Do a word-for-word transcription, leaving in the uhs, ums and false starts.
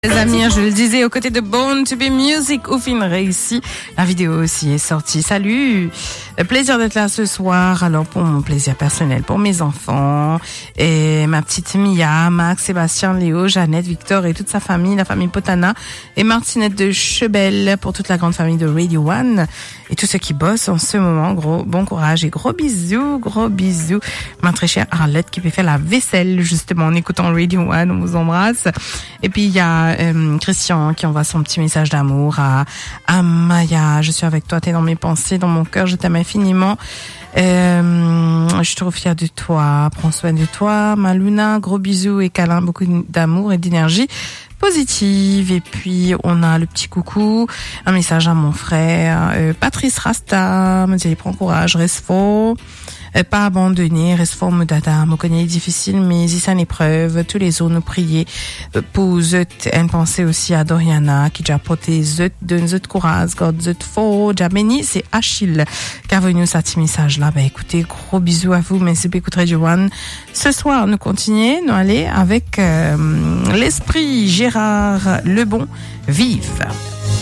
Les amis, je le disais, aux côtés de Born to be Music, au film réussi. La vidéo aussi est sortie. Salut! Plaisir d'être là ce soir. Alors, pour mon plaisir personnel, pour mes enfants, et ma petite Mia, Max, Sébastien, Léo, Jeannette, Victor et toute sa famille, la famille Potana, et Martinette de Chebel, pour toute la grande famille de Radio One, et tous ceux qui bossent en ce moment. Gros, bon courage et gros bisous, gros bisous. Ma très chère Arlette qui peut faire la vaisselle, justement, en écoutant Radio One. On vous embrasse. Et puis, il y a Euh, Christian qui envoie son petit message d'amour à, à Maya. Je suis avec toi, t'es dans mes pensées, dans mon cœur, je t'aime infiniment. Euh, je suis trop fière de toi. Prends soin de toi, ma Luna. Gros bisous et câlins, beaucoup d'amour et d'énergie positive. Et puis on a le petit coucou, un message à mon frère euh, Patrice Rasta, me dit prends courage, reste fort. Euh, pas abandonner, reste fort, me dada, me connaît difficile, mais c'est une épreuve. Tous les jours, nous prier euh, pour zut, une pensée aussi à Doriana, qui déjà porté zut, donne zut courage, God zut fort, déjà béni, c'est Achille, qui a venu ça petit message là. Ben, écoutez, gros bisous à vous, merci beaucoup, Radio One. Ce soir, nous continuons, nous aller avec, euh, l'esprit Gérard Lebon, vive.